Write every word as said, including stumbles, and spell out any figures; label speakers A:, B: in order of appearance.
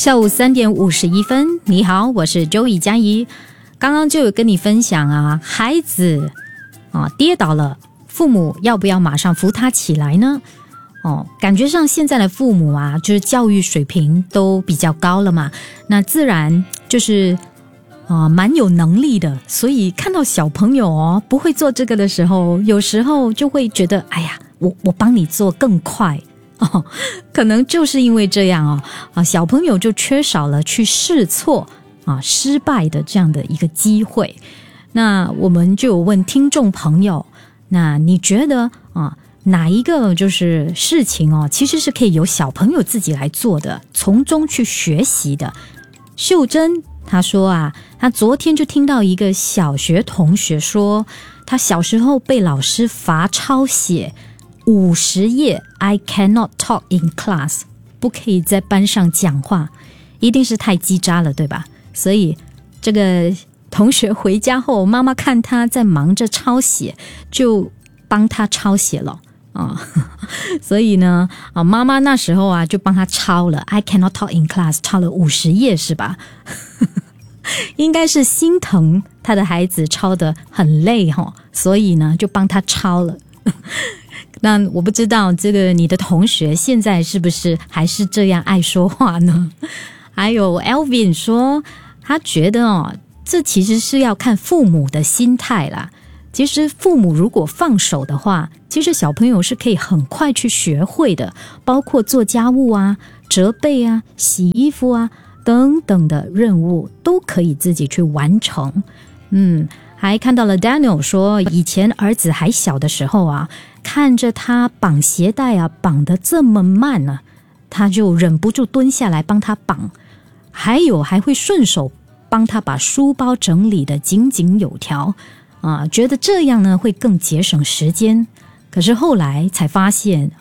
A: 下午三点五十一分，你好，我是周怡佳怡。刚刚就有跟你分享啊，孩子啊跌倒了，父母要不要马上扶他起来呢？哦，感觉上现在的父母啊，就是教育水平都比较高了嘛，那自然就是啊蛮有能力的，所以看到小朋友哦不会做这个的时候，有时候就会觉得，哎呀，我我帮你做更快。哦，可能就是因为这样哦，啊，小朋友就缺少了去试错啊、失败的这样的一个机会。那我们就有问听众朋友，那你觉得啊，哪一个就是事情哦，其实是可以由小朋友自己来做的，从中去学习的？秀珍她说啊，她昨天就听到一个小学同学说，他小时候被老师罚抄写五十页 I cannot talk in class， 不可以在班上讲话，一定是太叽喳了，对吧？所以这个同学回家后，妈妈看他在忙着抄写，就帮他抄写了啊。所以呢，啊，妈妈那时候啊就帮他抄了 I cannot talk in class， 抄了五十页是吧？应该是心疼他的孩子抄得很累齁，所以呢就帮他抄了。那我不知道这个你的同学现在是不是还是这样爱说话呢？还有 Elvin 说他觉得哦，这其实是要看父母的心态啦。其实父母如果放手的话，其实小朋友是可以很快去学会的，包括做家务啊、折被啊、洗衣服啊等等的任务都可以自己去完成。嗯，还看到了 Daniel 说，以前儿子还小的时候啊，看着他绑鞋带啊绑得这么慢呢、啊，他就忍不住蹲下来帮他绑，还有还会顺手帮他把书包整理得井井有条啊，觉得这样呢会更节省时间。可是后来才发现